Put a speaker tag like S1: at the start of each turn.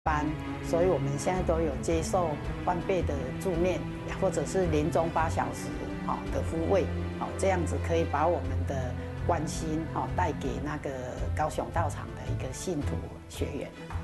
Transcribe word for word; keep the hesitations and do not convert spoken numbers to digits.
S1: 班，所以我们现在都有接受换背的助念，或者是临终八小时好的复位，好这样子可以把我们的关心好带给那个高雄道场的一个信徒学员。